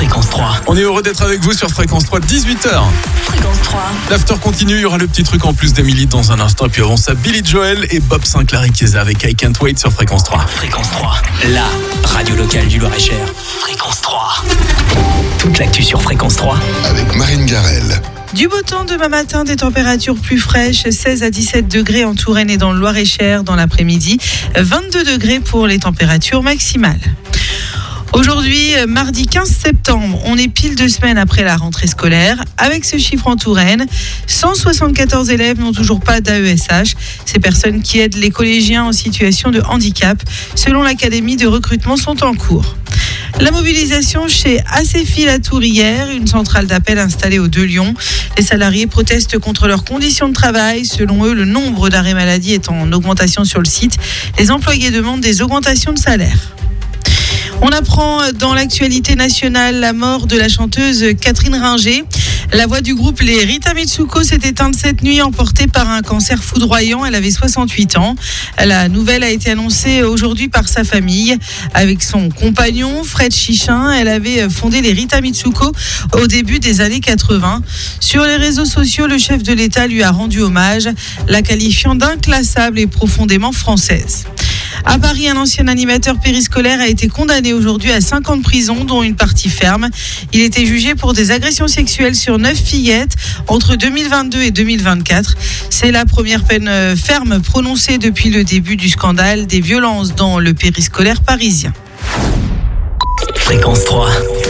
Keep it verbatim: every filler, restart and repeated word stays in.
Fréquence trois. On est heureux d'être avec vous sur Fréquence trois, dix-huit heures. Fréquence trois. L'after continue, il y aura le petit truc en plus d'Emily dans un instant. Et puis avant ça, Billy Joel et Bob Sinclair et Keza avec I Can't Wait sur Fréquence trois. Fréquence trois, la radio locale du Loir-et-Cher. Fréquence trois. Toute l'actu sur Fréquence trois. Avec Marine Garel. Du beau temps demain matin, des températures plus fraîches, seize à dix-sept degrés en Touraine et dans le Loir-et-Cher dans l'après-midi, vingt-deux degrés pour les températures maximales. Aujourd'hui, mardi quinze septembre, on est pile deux semaines après la rentrée scolaire. Avec ce chiffre en Touraine, cent soixante-quatorze élèves n'ont toujours pas d'A E S H. Ces personnes qui aident les collégiens en situation de handicap, selon l'Académie de recrutement, sont en cours. La mobilisation chez Acéfi La Tour hier, une centrale d'appel installée aux deux Lyon. Les salariés protestent contre leurs conditions de travail. Selon eux, le nombre d'arrêts maladie est en augmentation sur le site. Les employés demandent des augmentations de salaire. On apprend dans l'actualité nationale la mort de la chanteuse Catherine Ringer. La voix du groupe Les Rita Mitsuko s'est éteinte cette nuit, emportée par un cancer foudroyant. Elle avait soixante-huit ans. La nouvelle a été annoncée aujourd'hui par sa famille. Avec son compagnon, Fred Chichin, elle avait fondé les Rita Mitsuko au début des années quatre-vingts. Sur les réseaux sociaux, le chef de l'État lui a rendu hommage, la qualifiant d'inclassable et profondément française. À Paris, un ancien animateur périscolaire a été condamné aujourd'hui à cinq ans de prison, dont une partie ferme. Il était jugé pour des agressions sexuelles sur neuf fillettes entre deux mille vingt-deux et deux mille vingt-quatre. C'est la première peine ferme prononcée depuis le début du scandale des violences dans le périscolaire parisien. Fréquence trois.